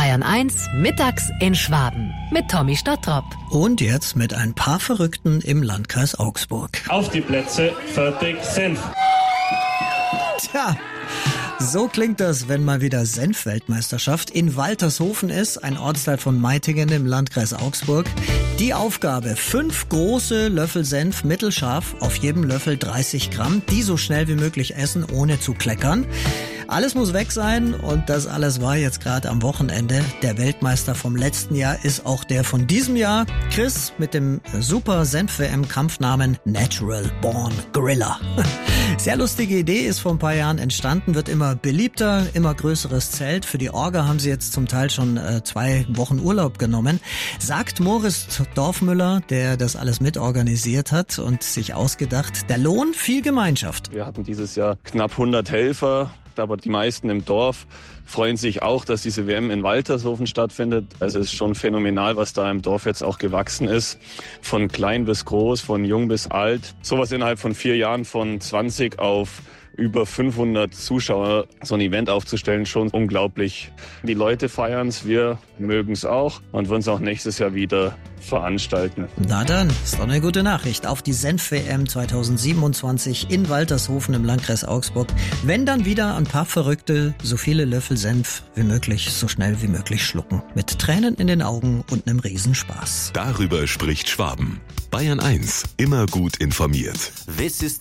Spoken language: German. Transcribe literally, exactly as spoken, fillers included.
Bayern eins, mittags in Schwaben mit Tommy Stottrop. Und jetzt mit ein paar Verrückten im Landkreis Augsburg. Auf die Plätze, fertig, Senf. Tja, so klingt das, wenn mal wieder Senfweltmeisterschaft in Waltershofen ist, ein Ortsteil von Meitingen im Landkreis Augsburg. Die Aufgabe, fünf große Löffel Senf mittelscharf, auf jedem Löffel dreißig Gramm, die so schnell wie möglich essen, ohne zu kleckern. Alles muss weg sein und das alles war jetzt gerade am Wochenende. Der Weltmeister vom letzten Jahr ist auch der von diesem Jahr. Chris mit dem super Senf-W M-Kampfnamen Natural Born Gorilla. Sehr lustige Idee, ist vor ein paar Jahren entstanden, wird immer beliebter, immer größeres Zelt. Für die Orga haben sie jetzt zum Teil schon äh, zwei Wochen Urlaub genommen. Sagt Moritz Dorfmüller, der das alles mitorganisiert hat und sich ausgedacht, der Lohn, viel Gemeinschaft. Wir hatten dieses Jahr knapp hundert Helfer. Aber die meisten im Dorf freuen sich auch, dass diese W M in Waltershofen stattfindet. Also es ist schon phänomenal, was da im Dorf jetzt auch gewachsen ist. Von klein bis groß, von jung bis alt. Sowas innerhalb von vier Jahren von zwanzig auf über fünfhundert Zuschauer, so ein Event aufzustellen, schon unglaublich. Die Leute feiern es, wir mögen es auch und wollen es auch nächstes Jahr wieder veranstalten. Na dann, ist doch eine gute Nachricht. Auf die Senf-W M zweitausendsiebenundzwanzig in Waltershofen im Landkreis Augsburg. Wenn dann wieder ein paar Verrückte so viele Löffel Senf wie möglich, so schnell wie möglich schlucken. Mit Tränen in den Augen und einem Riesenspaß. Darüber spricht Schwaben. Bayern eins, immer gut informiert. This is